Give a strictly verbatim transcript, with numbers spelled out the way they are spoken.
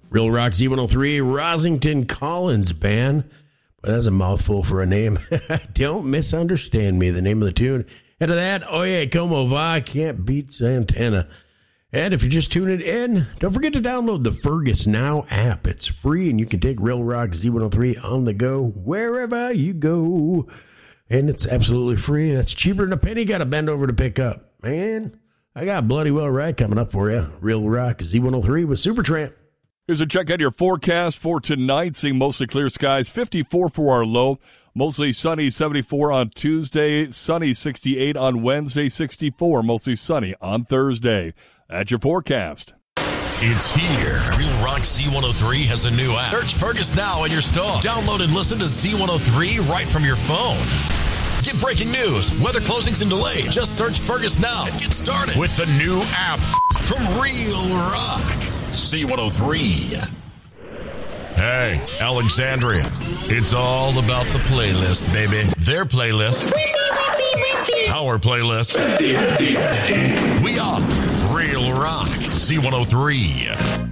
Real Rock Z one oh three, Rosington Collins Band. Well, that's a mouthful for a name. Don't misunderstand me, the name of the tune. And to that, Oye Como Va, Can't Beat Santana. And if you're just tuning in, don't forget to download the Fergus Now app. It's free, and you can take Real Rock Z one oh three on the go wherever you go. And it's absolutely free. That's cheaper than a penny. Got to bend over to pick up. Man, I got Bloody Well Right coming up for you. Real Rock Z one oh three with Supertramp. Here's a check out your forecast for tonight. Seeing mostly clear skies, fifty-four for our low. Mostly sunny, seventy-four on Tuesday. Sunny, sixty-eight on Wednesday, sixty-four. Mostly sunny on Thursday. That's your forecast. It's here. Real Rock Z one oh three has a new app. Search Fergus Now in your store. Download and listen to Z one oh three right from your phone. Get breaking news, weather closings and delays. Just search Fergus Now and get started with the new app from Real Rock Z one oh three. Hey, Alexandria. It's all about the playlist, baby. Their playlist. Our playlist. We are Real Rock Z one oh three.